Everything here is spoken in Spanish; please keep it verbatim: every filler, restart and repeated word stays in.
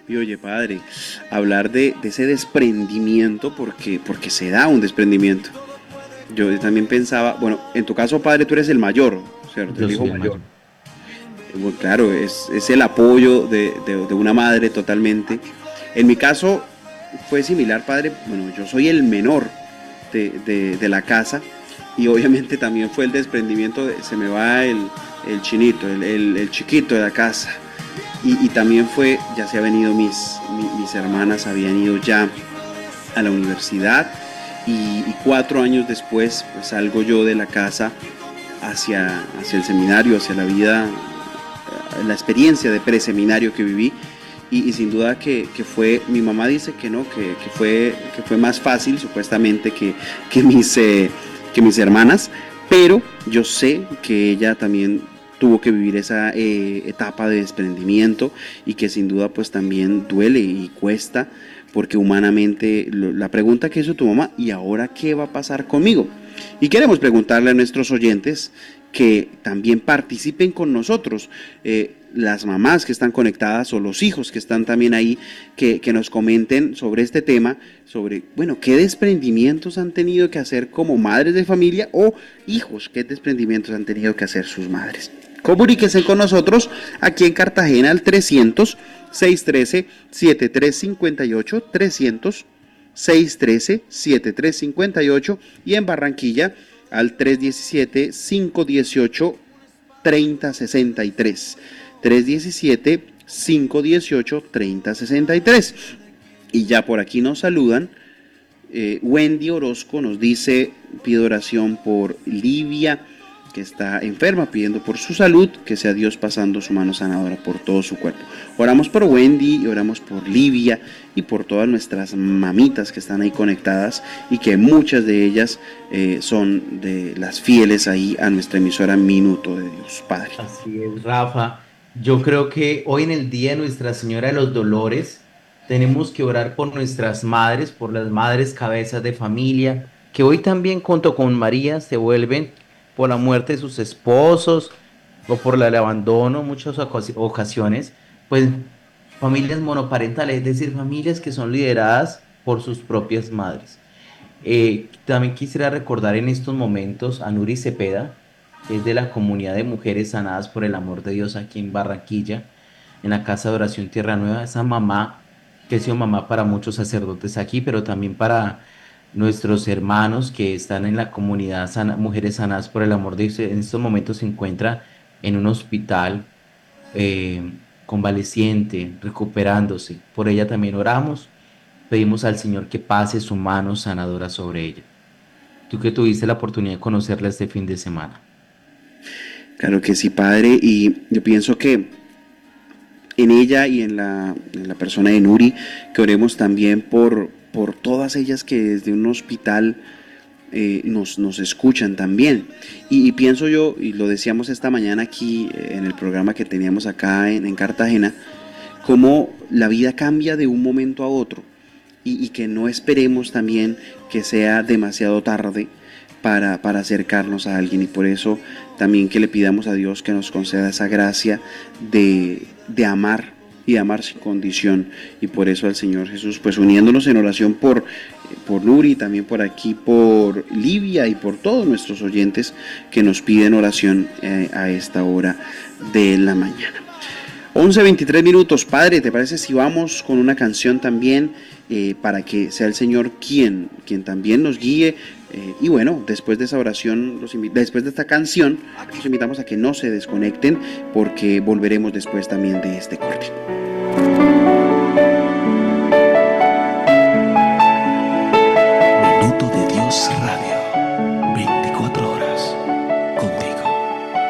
Y oye, padre, hablar de, de ese desprendimiento, porque, porque se da un desprendimiento. Yo también pensaba, bueno, en tu caso, padre, tú eres el mayor, ¿cierto? Yo El hijo soy el mayor. mayor. Bueno, claro, es, es el apoyo de, de, de una madre totalmente. En mi caso fue similar, padre. Bueno, yo soy el menor de, de, de la casa y obviamente también fue el desprendimiento, de, se me va el, el chinito, el, el, el chiquito de la casa. Y, y también fue, ya se habían ido mis, mi, mis hermanas, habían ido ya a la universidad y, y cuatro años después pues salgo yo de la casa hacia, hacia el seminario, hacia la vida, la experiencia de preseminario que viví y, y sin duda que, que, fue, mi mamá dice que no, que, que, fue, que fue más fácil supuestamente que, que, mis, eh, que mis hermanas, pero yo sé que ella también tuvo que vivir esa eh, etapa de desprendimiento y que sin duda pues también duele y cuesta porque humanamente lo, la pregunta que hizo tu mamá, ¿y ahora qué va a pasar conmigo? Y queremos preguntarle a nuestros oyentes que también participen con nosotros, eh, las mamás que están conectadas o los hijos que están también ahí, que, que nos comenten sobre este tema, sobre, bueno, qué desprendimientos han tenido que hacer como madres de familia o hijos, qué desprendimientos han tenido que hacer sus madres. Comuníquense con nosotros aquí en Cartagena al trescientos, seiscientos trece, setenta y tres cincuenta y ocho, trescientos, seiscientos trece, setenta y tres cincuenta y ocho y en Barranquilla al tres diecisiete, cinco dieciocho, treinta sesenta y tres. tres diecisiete, cinco dieciocho, treinta sesenta y tres. Y ya por aquí nos saludan. Eh, Wendy Orozco nos dice, pido oración por Livia, que está enferma, pidiendo por su salud, que sea Dios pasando su mano sanadora por todo su cuerpo. Oramos por Wendy y oramos por Livia y por todas nuestras mamitas que están ahí conectadas y que muchas de ellas eh, son de las fieles ahí a nuestra emisora Minuto de Dios, Padre. Así es, Rafa. Yo creo que hoy en el Día de Nuestra Señora de los Dolores tenemos que orar por nuestras madres, por las madres cabezas de familia, que hoy también junto con María se vuelven por la muerte de sus esposos o por la- el abandono en muchas ocasi- ocasiones, pues familias monoparentales, es decir, familias que son lideradas por sus propias madres. Eh, también quisiera recordar en estos momentos a Nuri Cepeda, que es de la comunidad de mujeres sanadas por el amor de Dios aquí en Barranquilla, en la Casa de Oración Tierra Nueva, esa mamá que ha sido mamá para muchos sacerdotes aquí, pero también para nuestros hermanos que están en la comunidad sana- Mujeres Sanadas por el amor de Dios. En estos momentos se encuentra en un hospital eh, convaleciente, recuperándose. Por ella también oramos. Pedimos al Señor que pase su mano sanadora sobre ella. Tú que tuviste la oportunidad de conocerla este fin de semana. Claro que sí, Padre, y yo pienso que en ella y en la, en la persona de Nuri, que oremos también por, por todas ellas que desde un hospital eh, nos, nos escuchan también. Y, y pienso yo, y lo decíamos esta mañana aquí eh, en el programa que teníamos acá en, en Cartagena, cómo la vida cambia de un momento a otro y, y que no esperemos también que sea demasiado tarde para, para acercarnos a alguien y por eso también que le pidamos a Dios que nos conceda esa gracia de, de amar y de amar sin condición y por eso al Señor Jesús pues uniéndonos en oración por, por Nuri, también por aquí por Livia y por todos nuestros oyentes que nos piden oración eh, a esta hora de la mañana. once veintitrés minutos, Padre, ¿te parece si vamos con una canción también eh, para que sea el Señor quien, quien también nos guíe? Eh, y bueno, después de esa oración, los después de esta canción, los invitamos a que no se desconecten porque volveremos después también de este corte.